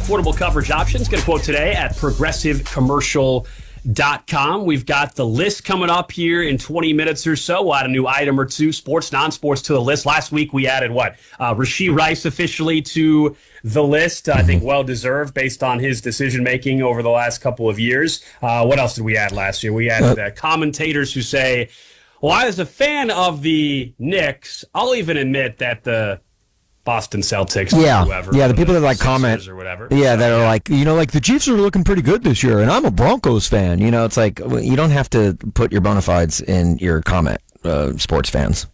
affordable coverage options. Get a quote today at progressivecommercial.com. We've got the list coming up here in 20 minutes or so. We'll add a new item or two, sports, non-sports, to the list. Last week we added Rashee Rice officially to the list. I think well-deserved based on his decision-making over the last couple of years. What else did we add last year? We added commentators who say, well, as a fan of the Knicks, I'll even admit that the Boston Celtics or whoever. Yeah, the people that like comment or whatever. Yeah, that are like, like the Chiefs are looking pretty good this year, and I'm a Broncos fan. It's like you don't have to put your bona fides in your comment, sports fans.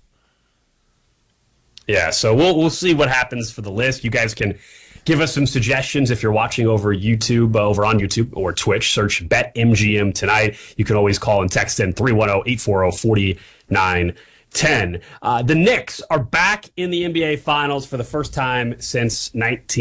Yeah, so we'll see what happens for the list. You guys can give us some suggestions if you're watching over on YouTube or Twitch. Search BetMGM tonight. You can always call and text in 310-840-4910. The Knicks are back in the NBA Finals for the first time since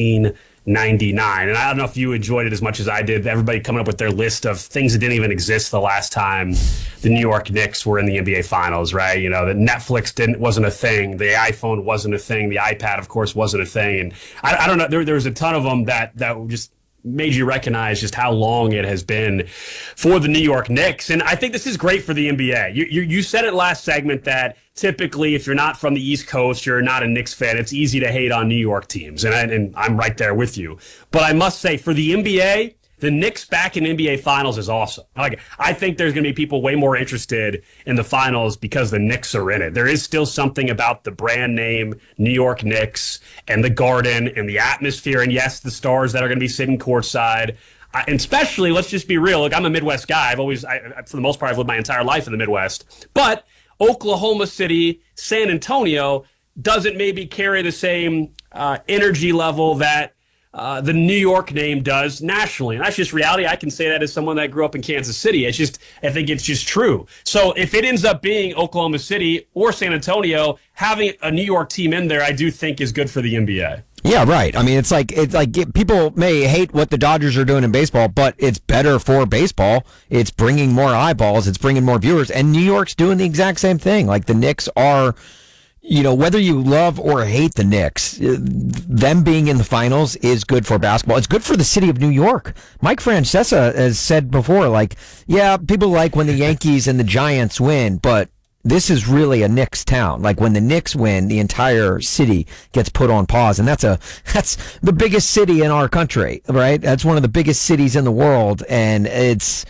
1999. And I don't know if you enjoyed it as much as I did. Everybody coming up with their list of things that didn't even exist the last time the New York Knicks were in the NBA Finals, right? That Netflix wasn't a thing. The iPhone wasn't a thing. The iPad, of course, wasn't a thing. And I don't know. There was a ton of them that just made you recognize just how long it has been for the New York Knicks. And I think this is great for the NBA. You said it last segment that typically if you're not from the East Coast, you're not a Knicks fan, it's easy to hate on New York teams. And I'm right there with you. But I must say, for the NBA, the Knicks back in NBA Finals is awesome. I think there's going to be people way more interested in the Finals because the Knicks are in it. There is still something about the brand name New York Knicks and the Garden and the atmosphere, and yes, the stars that are going to be sitting courtside. And especially, let's just be real. I'm a Midwest guy. For the most part, I've lived my entire life in the Midwest. But Oklahoma City, San Antonio doesn't maybe carry the same energy level that the New York name does nationally. And that's just reality. I can say that as someone that grew up in Kansas City. I think it's just true. So if it ends up being Oklahoma City or San Antonio, having a New York team in there, I do think is good for the NBA. Yeah, right. I mean, it's like people may hate what the Dodgers are doing in baseball, but it's better for baseball. It's bringing more eyeballs. It's bringing more viewers. And New York's doing the exact same thing. Like the Knicks are, whether you love or hate the Knicks, them being in the finals is good for basketball. It's good for the city of New York. Mike Francesa has said before, people like when the Yankees and the Giants win, but this is really a Knicks town. Like when the Knicks win, the entire city gets put on pause, and that's the biggest city in our country, right? That's one of the biggest cities in the world, and it's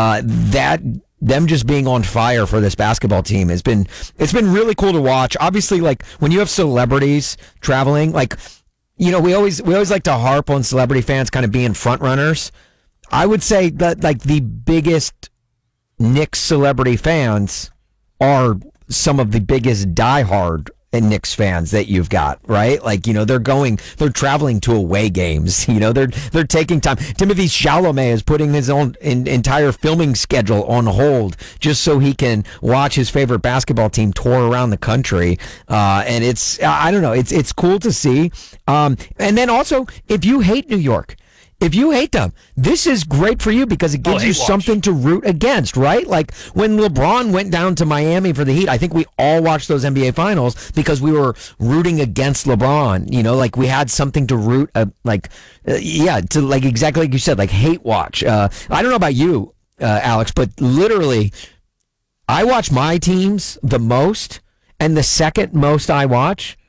them just being on fire for this basketball team it's been really cool to watch. Obviously, when you have celebrities traveling, we always like to harp on celebrity fans kind of being front runners. I would say that the biggest Knicks celebrity fans are some of the biggest diehard Knicks fans that you've got, right? They're traveling to away games. They're taking time. Timothée Chalamet is putting his own entire filming schedule on hold just so he can watch his favorite basketball team tour around the country. And I don't know, it's cool to see. And then also, if you hate New York, if you hate them, this is great for you because it gives you something to root against, right? Like when LeBron went down to Miami for the Heat, I think we all watched those NBA Finals because we were rooting against LeBron. We had something to root, exactly like you said, hate watch. I don't know about you, Alex, but literally, I watch my teams the most, and the second most I watch